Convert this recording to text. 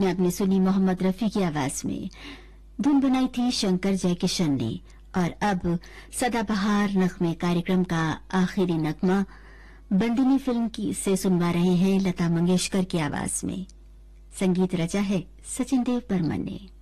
आपने सुनी मोहम्मद रफी की आवाज में। धुन बनाई थी शंकर जयकिशन ने। और अब सदाबहार नगमे कार्यक्रम का आखिरी नगमा बंदिनी फिल्म की से सुनवा रहे हैं लता मंगेशकर की आवाज में। संगीत रचा है सचिन देव बर्मन ने।